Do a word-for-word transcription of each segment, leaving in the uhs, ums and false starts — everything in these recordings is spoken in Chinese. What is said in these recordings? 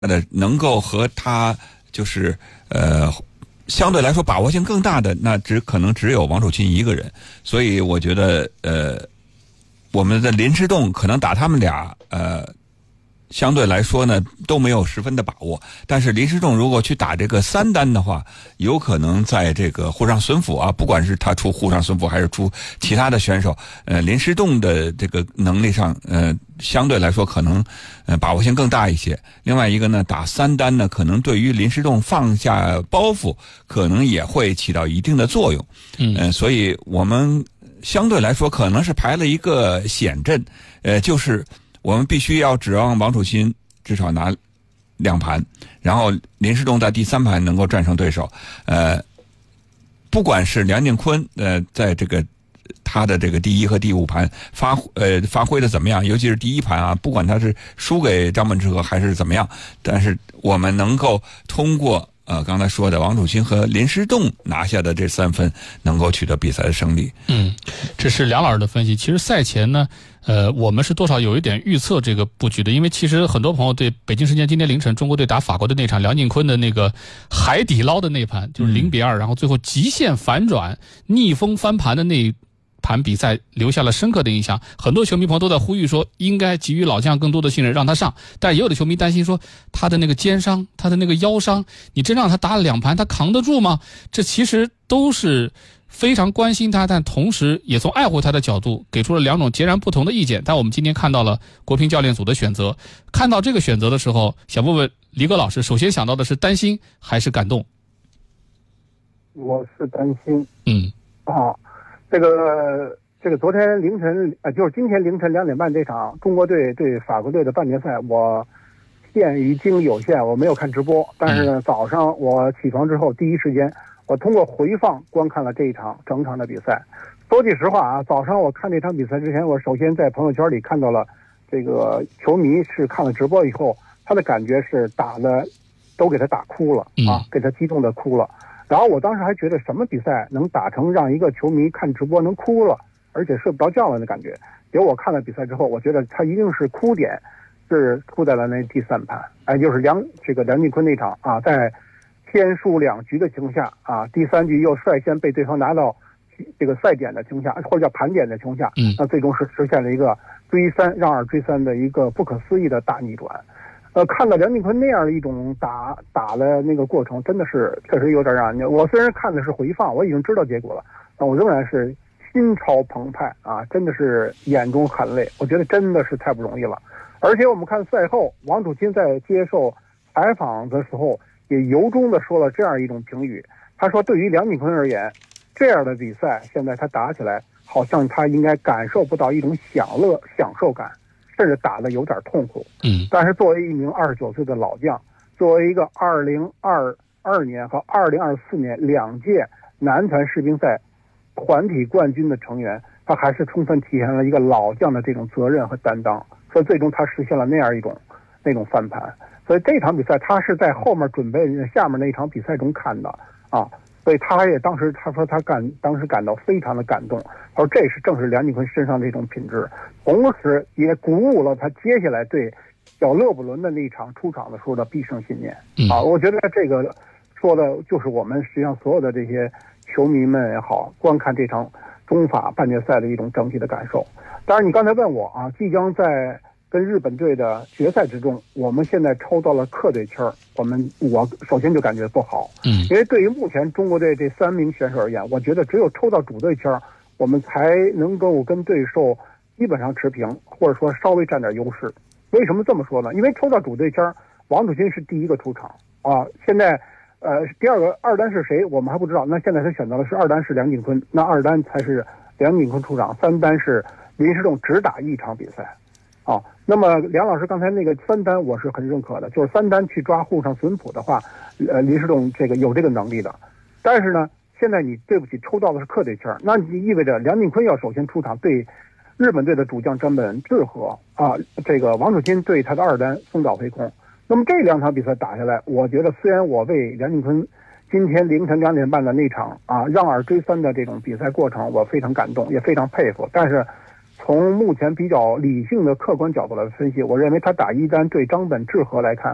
的能够和他就是呃相对来说把握性更大的，那只可能只有王楚钦一个人。所以我觉得呃我们的林诗栋可能打他们俩呃相对来说呢都没有十分的把握，但是林诗栋如果去打这个三单的话，有可能在这个沪上孙府啊，不管是他出沪上孙府还是出其他的选手，呃林诗栋的这个能力上呃相对来说可能呃把握性更大一些。另外一个呢，打三单呢可能对于林诗栋放下包袱可能也会起到一定的作用。嗯、呃、所以我们相对来说可能是排了一个险阵，呃就是我们必须要指望王楚钦至少拿两盘，然后林诗栋在第三盘能够战胜对手。呃，不管是梁靖昆呃在这个他的这个第一和第五盘发呃发挥的怎么样，尤其是第一盘啊，不管他是输给张本智和还是怎么样，但是我们能够通过呃刚才说的王楚钦和林诗栋拿下的这三分，能够取得比赛的胜利。 嗯，这是梁老师的分析。其实赛前呢。呃，我们是多少有一点预测这个布局的，因为其实很多朋友对北京时间今天凌晨中国队打法国的那场梁靖昆的那个海底捞的那盘，就是零比二，然后最后极限反转、逆风翻盘的那一盘比赛留下了深刻的印象。很多球迷朋友都在呼吁说，应该给予老将更多的信任，让他上。但也有的球迷担心说，他的那个肩伤、他的那个腰伤，你真让他打两盘，他扛得住吗？这其实都是非常关心他，但同时也从爱护他的角度给出了两种截然不同的意见。但我们今天看到了国乒教练组的选择，看到这个选择的时候，想问问黎戈老师，首先想到的是担心还是感动？ 我是担心。 嗯， 啊，这个这个昨天凌晨呃，就是今天凌晨两点半这场中国队对法国队的半决赛，我限于精力有限，我没有看直播。但是呢，早上我起床之后第一时间，我通过回放观看了这一场整场的比赛。说句实话啊，早上我看这场比赛之前，我首先在朋友圈里看到了这个球迷是看了直播以后，他的感觉是打的都给他打哭了啊，给他激动的哭了。然后我当时还觉得什么比赛能打成让一个球迷看直播能哭了，而且睡不着觉了的感觉。结果我看了比赛之后，我觉得他一定是哭点是出在了那第三盘，哎，就是梁这个梁靖昆那场啊，在先输两局的情况下啊，第三局又率先被对方拿到这个赛点的情况下，或者叫盘点的情况下，那最终是实现了一个追三让二追三的一个不可思议的大逆转。呃，看到梁靖昆那样的一种打打的那个过程，真的是确实有点让人。我虽然看的是回放，我已经知道结果了，但我仍然是心潮澎湃啊，真的是眼中含泪。我觉得真的是太不容易了。而且我们看赛后，王楚钦在接受采访的时候，也由衷的说了这样一种评语。他说，对于梁靖昆而言，这样的比赛现在他打起来，好像他应该感受不到一种享乐享受感，甚至打得有点痛苦。嗯，但是作为一名二十九岁的老将，作为一个二零二二年和二零二四年两届男团世乒赛团体冠军的成员，他还是充分体现了一个老将的这种责任和担当，所以最终他实现了那样一种那种翻盘。所以这场比赛他是在后面准备下面那场比赛中看的啊，所以他也当时他说他感当时感到非常的感动，他说这是正是梁靖昆身上这种品质，同时也鼓舞了他接下来对小勒布伦的那一场出场的时候的必胜信念啊。我觉得这个说的就是我们实际上所有的这些球迷们也好，观看这场中法半决赛的一种整体的感受。当然你刚才问我啊，即将在跟日本队的决赛之中，我们现在抽到了客队签儿，我们我首先就感觉不好，嗯，因为对于目前中国队这三名选手而言，我觉得只有抽到主队签儿，我们才能够跟对手基本上持平，或者说稍微占点优势。为什么这么说呢？因为抽到主队签儿，王楚钦是第一个出场啊，现在呃第二个二单是谁我们还不知道，那现在他选择的是二单是梁靖昆，那二单才是梁靖昆出场，三单是林诗栋只打一场比赛。啊，那么梁老师刚才那个三单我是很认可的，就是三单去抓沪上孙浦的话，呃，林诗栋这个有这个能力的。但是呢，现在你对不起抽到的是客队签，那你意味着梁靖昆要首先出场对日本队的主将张本智和啊，这个王楚钦对他的二单松岛飞空。那么这两场比赛打下来，我觉得虽然我为梁靖昆今天凌晨两点半的那场啊让二追三的这种比赛过程我非常感动，也非常佩服，但是从目前比较理性的客观角度来分析，我认为他打一单对张本智和来看，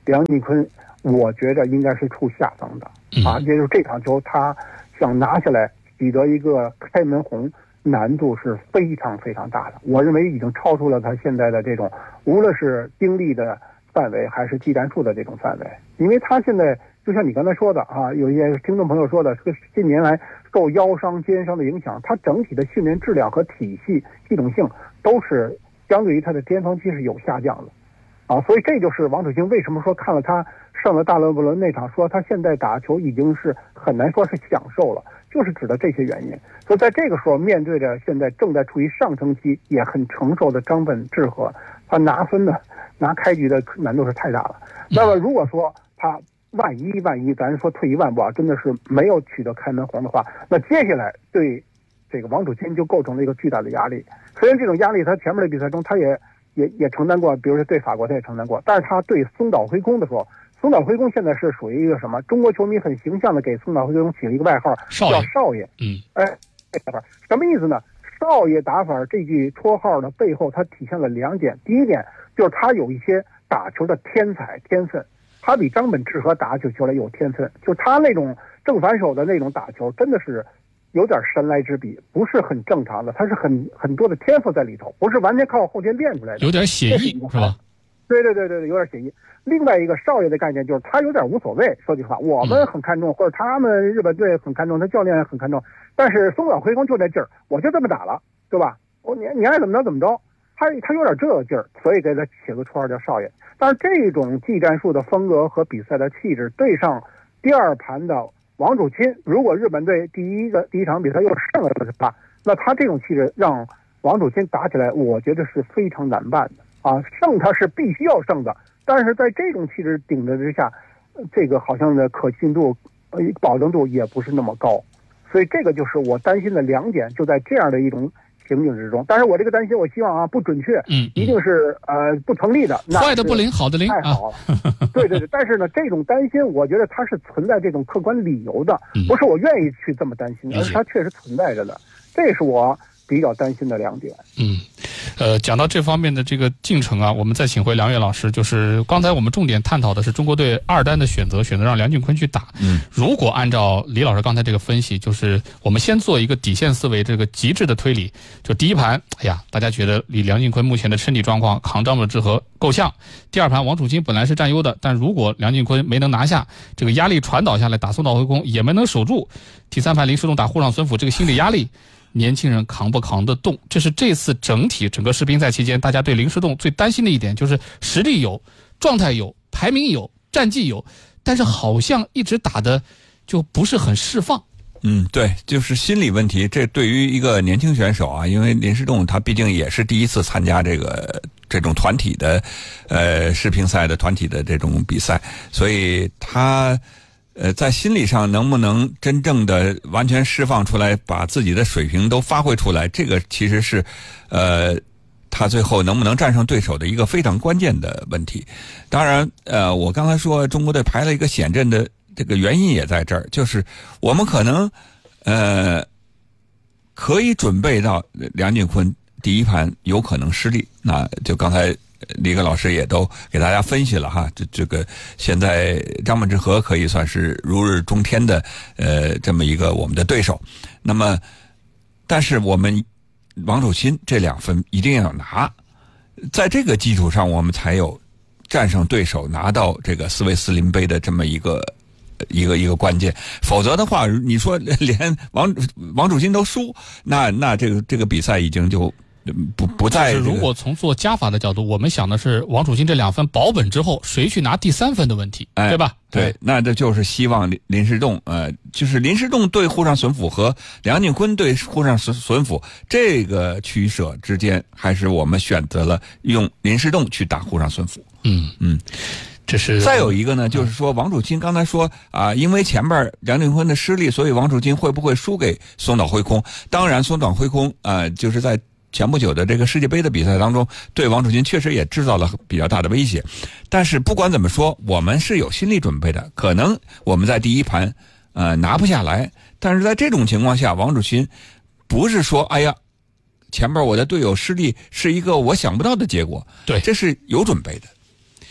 梁靖昆，我觉得应该是处下风的啊，也就是这场球他想拿下来，取得一个开门红，难度是非常非常大的。我认为已经超出了他现在的这种，无论是精力的范围还是技战术的这种范围，因为他现在就像你刚才说的啊，有一些听众朋友说的，这个近年来受腰伤、肩伤的影响，他整体的训练质量和体系系统性都是相对于他的巅峰期是有下降的。啊，所以这就是王楚钦为什么说看了他上了大勒布伦那场，说他现在打球已经是很难说是享受了，就是指的这些原因。所以在这个时候，面对着现在正在处于上升期也很成熟的张本智和，他拿分的拿开局的难度是太大了。那么如果说他万一万一咱说退一万步啊，真的是没有取得开门红的话，那接下来对这个王楚钦就构成了一个巨大的压力。虽然这种压力他前面的比赛中他也也也承担过，比如说对法国他也承担过，但是他对松岛辉空的时候，松岛辉空现在是属于一个什么？中国球迷很形象的给松岛辉空起了一个外号，叫少爷。 嗯， 哎，什么意思呢？少爷打法这句绰号的背后，它体现了两点。第一点就是他有一些打球的天才天分，他比张本智和打起球来有天分，就是他那种正反手的那种打球，真的是有点神来之笔，不是很正常的，他是很很多的天赋在里头，不是完全靠后天练出来的， 有点写意是吧？ 对对对对对，有点写意。另外一个少爷的概念就是他有点无所谓，说句话，我们很看重，嗯、或者他们日本队很看重，他教练很看重，但是松岛辉空就这劲儿，我就这么打了，对吧？我你你爱怎么着怎么着，他他有点这个劲儿，所以给他起个绰号叫少爷。但是这种技战术的风格和比赛的气质，对上第二盘的王楚钦，如果日本队第一个第一场比赛又胜了的话，那他这种气质让王楚钦打起来，我觉得是非常难办的啊。胜他是必须要胜的，但是在这种气质顶着之下，这个好像的可信度、呃保证度也不是那么高，所以这个就是我担心的两点，就在这样的一种情景之中。但是我这个担心，我希望啊不准确， 嗯， 一定是呃不成立的。 坏的不灵，好的灵， 太好了。啊、对对对，但是呢，这种担心，我觉得它是存在这种客观理由的， 嗯、 不是我愿意去这么担心，而是它确实存在着的。这是我比较担心的两点。 嗯。呃，讲到这方面的这个进程啊，我们再请回梁越老师。就是刚才我们重点探讨的是中国队二单的选择，选择让梁靖昆去打。 嗯， 如果按照李老师刚才这个分析，就是我们先做一个底线思维，这个极致的推理。就第一盘，哎呀，大家觉得以梁靖昆目前的身体状况，扛张本智和够呛。第二盘，王楚钦本来是占优的，但如果梁靖昆没能拿下，这个压力传导下来，打松岛辉空也没能守住。第三盘，林世栋打沪上孙辅，这个心理压力。年轻人扛不扛得动？这是这次整体整个世乒赛期间，大家对林世栋最担心的一点，就是实力有，状态有，排名有，战绩有，但是好像一直打的就不是很释放。 嗯，对，就是心理问题。这对于一个年轻选手啊，因为林世栋他毕竟也是第一次参加这个这种团体的呃世乒赛的团体的这种比赛，所以他。呃，在心理上能不能真正的完全释放出来，把自己的水平都发挥出来，这个其实是，呃，他最后能不能战胜对手的一个非常关键的问题。当然，呃，我刚才说中国队排了一个险阵的这个原因也在这儿，就是我们可能，呃，可以准备到梁靖昆第一盘有可能失利，那就刚才。李克老师也都给大家分析了哈，这这个现在张本智和可以算是如日中天的呃这么一个我们的对手。那么，但是我们王楚钦这两分一定要拿，在这个基础上我们才有战胜对手拿到这个斯维斯林杯的这么一个一个一个关键。否则的话，你说连王王楚钦都输，那那这个这个比赛已经就。不不在、这个。 如果从做加法的角度，我们想的是王楚钦这两分保本之后，谁去拿第三分的问题， 哎、 对吧？ 对，那这就是希望林林世栋，呃，就是林世栋对沪上孙辅和梁靖昆对沪上孙孙辅这个取舍之间，还是我们选择了用林世栋去打沪上孙辅。 嗯嗯。这是再有一个呢，就是说王楚钦刚才说啊，因为前边梁靖昆的失利，所以王楚钦会不会输给松岛辉空？当然，松岛辉空啊、呃，就是在。前不久的这个世界杯的比赛当中，对王楚钦确实也制造了比较大的威胁。但是不管怎么说，我们是有心理准备的，可能我们在第一盘呃拿不下来，但是在这种情况下，王楚钦不是说哎呀前边我的队友失利是一个我想不到的结果， 对， 这是有准备的。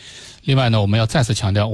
另外呢，我们要再次强调。